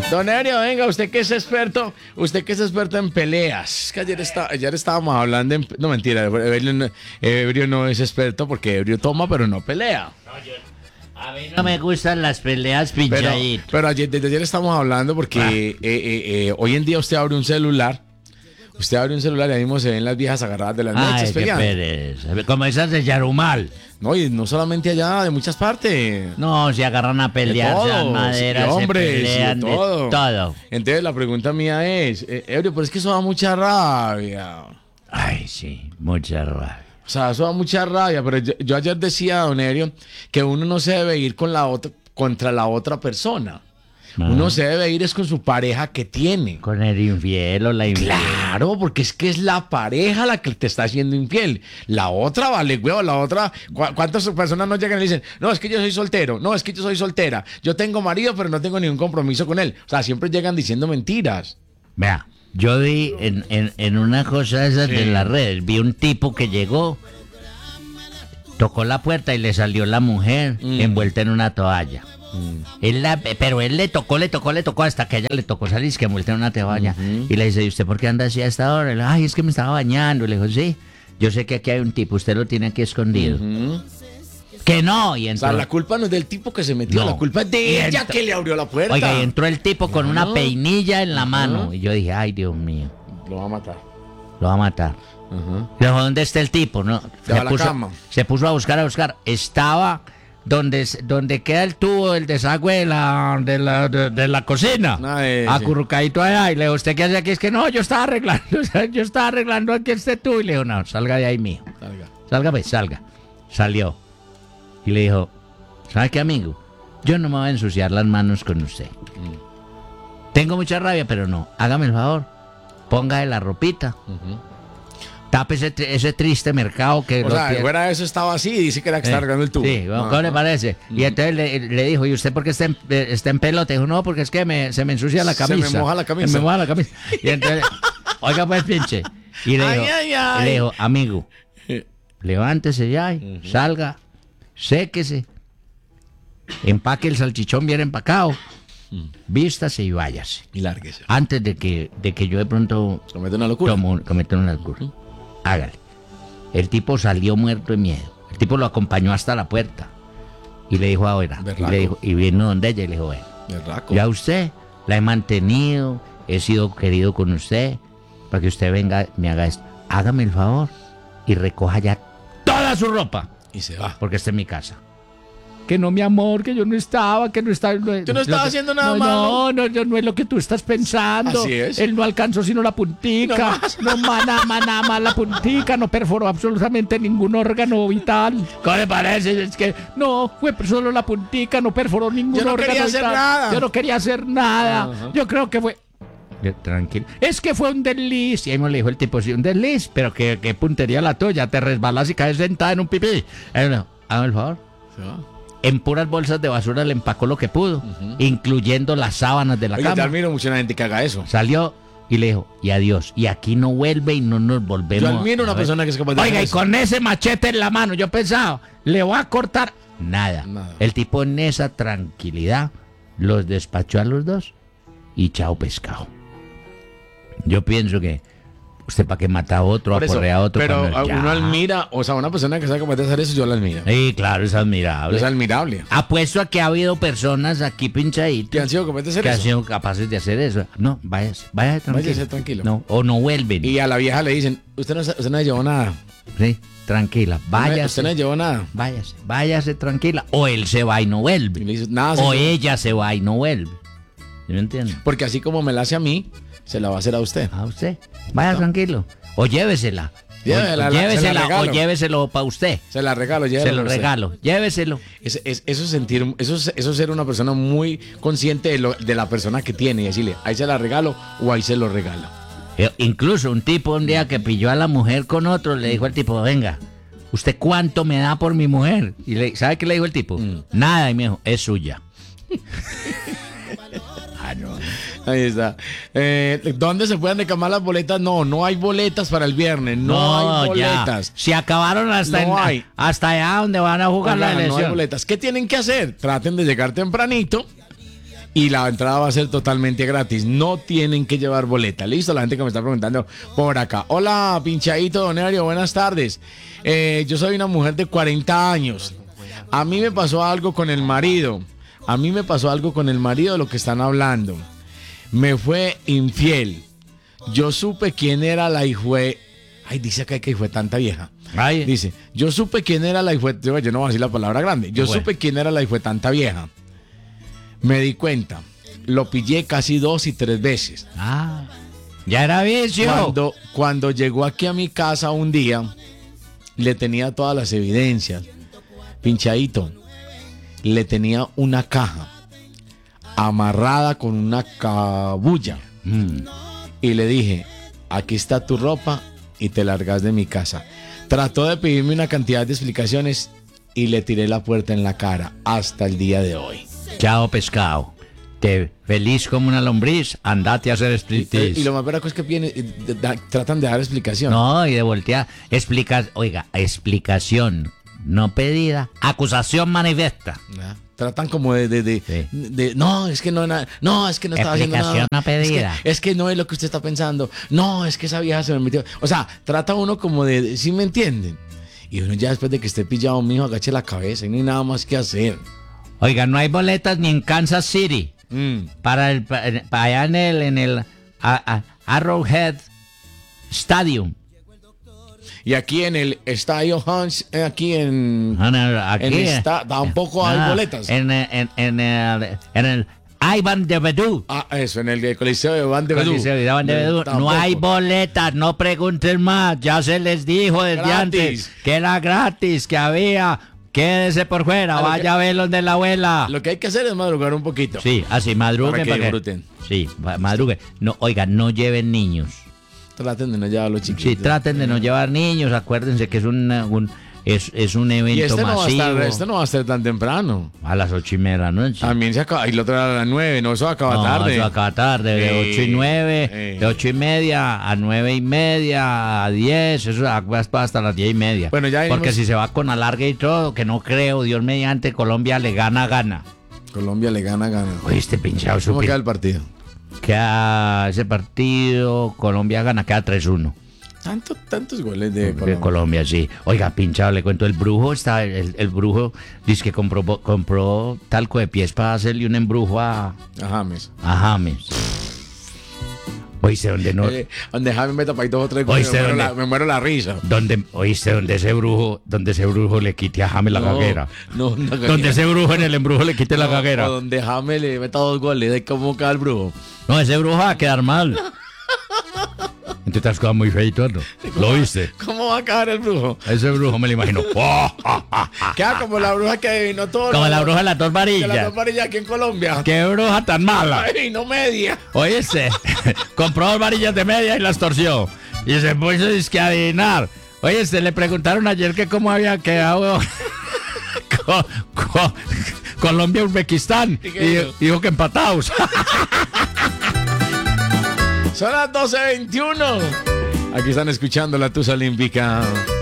Don Ebrio, venga, usted que es experto en peleas. Es que ayer estábamos hablando no, mentira, Ebrio no es experto porque Ebrio toma pero no pelea. A mí no me gustan las peleas, pinchadito. Pero desde ayer estamos hablando porque hoy en día usted abre un celular y ahí mismo se ven las viejas agarradas de las mechas peleando. Qué pereza. Como esas de Yarumal. No, y no solamente allá, de muchas partes. No, se agarran a pelear, se dan madera, sí, hombre, se pelean sí, de todo. de todo. Entonces la pregunta mía es, Ebrio, pero es que eso da mucha rabia. Ay, sí, mucha rabia. O sea, eso da mucha rabia, pero yo ayer decía, don Ebrio, que uno no se debe ir contra la otra persona. Uno se debe ir es con su pareja que tiene. Con el infiel o la infiel. Claro, porque es que es la pareja la que te está haciendo infiel. La otra vale, huevo, la otra. ¿Cuántas personas no llegan y dicen, no, es que yo soy soltero, no, es que yo soy soltera, yo tengo marido, pero no tengo ningún compromiso con él? O sea, siempre llegan diciendo mentiras. Vea, yo vi en una cosa de esas de las redes, vi un tipo que llegó, tocó la puerta y le salió la mujer envuelta en una toalla. Pero él le tocó hasta que a ella le tocó salir, que envuelta en una toalla. Y le dice, ¿y usted por qué anda así a esta hora? Y le dijo, ay, es que me estaba bañando. Y le dijo, sí, yo sé que aquí hay un tipo, usted lo tiene aquí escondido. Que no, y entró. O sea, la culpa no es del tipo que se metió, No. la culpa es de ella que le abrió la puerta. Oiga, y entró el tipo con una peinilla en la mano. Y yo dije, ay, Dios mío, Lo va a matar. lo va a matar. Le dijo, ¿dónde está el tipo? No, a la cama. se puso a buscar. Estaba donde queda el tubo del desagüe de la cocina. Acurrucadito allá. Y le dijo, ¿usted qué hace aquí? Es que no, yo estaba arreglando aquí este tubo. Y le dijo, no, salga de ahí, mijo. Salga. Salió. Y le dijo, ¿sabe qué, amigo? Yo no me voy a ensuciar las manos con usted. Tengo mucha rabia, pero no. Hágame el favor. Póngale la ropita. Tape ese triste mercado que... O sea, fuera de eso estaba así y dice que era que está arreglando el tubo. Sí, ¿cómo le parece? Y entonces le dijo, ¿y usted por qué está en pelota? Dijo, no, porque es que se me ensucia la camisa. Se me moja la camisa. Y entonces, oiga pues, pinche. Y le dijo, amigo, levántese ya, salga, séquese, empaque el salchichón bien empacado, vístase y váyase. Y lárguese. Antes de que yo de pronto cometa una locura. Cometa una locura. Hágale. El tipo salió muerto de miedo. El tipo lo acompañó hasta la puerta y le dijo ahora, y vino donde ella y le dijo, bueno, ya usted la he mantenido, he sido querido con usted, para que usted venga, me haga esto. Hágame el favor y recoja ya toda su ropa. Y se va. Porque está en mi casa. Que no, mi amor, que yo no estaba, Tú no estabas haciendo nada malo. No, es lo que tú estás pensando. Así es. Él no alcanzó sino la puntica. Nada más la puntica, no perforó absolutamente ningún órgano vital. ¿Cómo le parece? Es que no, fue solo la puntica, no perforó ningún órgano vital. Yo no quería hacer nada. Yo creo que fue... Tranquilo. Es que fue un desliz. Y ahí me le dijo el tipo, sí, un desliz, pero que puntería la tuya, te resbalas y caes sentada en un pipí. Hágame el favor. Se va. En puras bolsas de basura le empacó lo que pudo, incluyendo las sábanas de la cama. Yo admiro mucho a la gente que haga eso. Salió y le dijo, y adiós. Y aquí no vuelve y no nos volvemos. Yo admiro a una persona que es capaz de hacer eso. Y con ese machete en la mano, yo pensaba, le voy a cortar. Nada. El tipo en esa tranquilidad los despachó a los dos y chao pescado. Yo pienso que usted para que mata a otro, aporrea a otro. Pero uno admira, o sea, una persona que sea capaz de hacer eso, yo la admiro. Sí, claro, es admirable. Es admirable. Apuesto a que ha habido personas aquí pinchaditas que han sido capaces de hacer que eso. han sido capaces de hacer eso. No, váyase tranquilo. Váyase tranquilo. No, o no vuelven. Y a la vieja le dicen, usted no se llevó nada. Sí, tranquila, váyase. Usted no se llevó nada. Váyase tranquila. O él se va y no vuelve. Y le dice, nada, o ella se va y no vuelve. ¿Sí me entiende? Porque así como me la hace a mí, se la va a hacer a usted. A usted. Vaya tranquilo. O llévesela. Llévesela o lléveselo para usted. Se la regalo, Se lo regalo. Lléveselo. Eso es ser una persona muy consciente de la persona que tiene y decirle, ahí se la regalo o ahí se lo regalo. Incluso un tipo un día que pilló a la mujer con otro, le dijo al tipo, venga, ¿usted cuánto me da por mi mujer? Y ¿sabe qué le dijo el tipo? Nada, y me dijo, es suya. No. Ahí está. ¿Dónde se pueden reclamar las boletas? No hay boletas para el viernes. No hay boletas. Se acabaron hasta allá donde van a jugar la elección. No hay boletas. ¿Qué tienen que hacer? Traten de llegar tempranito y la entrada va a ser totalmente gratis. No tienen que llevar boleta. Listo, la gente que me está preguntando por acá. Hola, pinchadito, don Erio, buenas tardes. Yo soy una mujer de 40 años. A mí me pasó algo con el marido. De lo que están hablando. Me fue infiel. Yo supe quién era la hijue. Ay, dice acá que fue tanta vieja. Ay. Dice, yo supe quién era la hijue. Yo no voy a decir la palabra grande. Yo supe quién era la hijue tanta vieja. Me di cuenta. Lo pillé casi 2 y 3 veces. Ya era vicio. Cuando llegó aquí a mi casa un día, le tenía todas las evidencias. Pinchadito. Le tenía una caja amarrada con una cabulla. Y le dije, aquí está tu ropa y te largas de mi casa. Trató de pedirme una cantidad de explicaciones y le tiré la puerta en la cara hasta el día de hoy. Chao, pescado. Te feliz como una lombriz, andate a hacer striptease. Y lo más verdad es que tratan de dar explicación. No, y de voltear. Explicación no pedida, acusación manifiesta. Tratan como de no, es que no es que no estaba haciendo nada. Explicación no pedida. Es que no es lo que usted está pensando. No, es que esa vieja se me metió. O sea, trata uno como de ¿sí me entienden? Y uno ya después de que esté pillado, mijo, agache la cabeza y no hay nada más que hacer. Oiga, no hay boletas ni en Kansas City. Para allá en el Arrowhead Stadium. Y aquí en el Estadio Hans, aquí tampoco hay boletas. En el Iván de Bedú. Eso, en el Coliseo de Iván de Bedú. No hay boletas, no pregunten más. Ya se les dijo desde antes que era gratis, que había. Quédese por fuera, vaya a ver los de la abuela. Lo que hay que hacer es madrugar un poquito. Sí, así madruguen para que disfruten. Sí, madruguen. No, oiga, no lleven niños. Traten de no llevar a los chiquitos. Sí, traten de no llevar niños. Acuérdense que es un evento masivo. Este no va a estar tan temprano. A las 8:30 de la noche. También se acaba. Y lo otro a las 9. No, eso acaba tarde. Eso acaba tarde. De 8 y 9. De 8:30 a 9:30. A 10. Eso va hasta las 10:30. Bueno, ya porque si se va con alargue y todo, que no creo, Dios mediante, Colombia le gana. Colombia le gana. Oíste, pinchado. ¿Cómo queda el partido? Queda ese partido, Colombia gana, queda 3-1. Tantos goles de Colombia. De Colombia, sí. Oiga, pinchado, le cuento, el brujo brujo dice que compró talco de pies para hacerle un embrujo a James. Oíste, donde no. Donde James me tapa ahí 2 o 3 goles, me muero la risa. Oíste, donde ese brujo le quite a James la caguera. Donde ese brujo en el embrujo le quite la caguera. O donde James le meta 2 goles, ¿de cómo queda el brujo? No, ese brujo va a quedar mal. Entonces te has quedado muy feito, ¿no? ¿Lo viste? ¿Cómo va a quedar el brujo? Ese brujo me lo imagino. Queda como la bruja que adivinó todo. Como la bruja de las 2 varillas. De las 2 varillas aquí en Colombia. ¡Qué bruja tan mala! Ay, no media. Oíste, compró 2 varillas de media y las torció. Y se puso a adivinar. Oíste, le preguntaron ayer que cómo había quedado Colombia-Uzbekistán. Y dijo que empatados. Son las 12:21. Aquí están escuchando la Tusa Olímpica.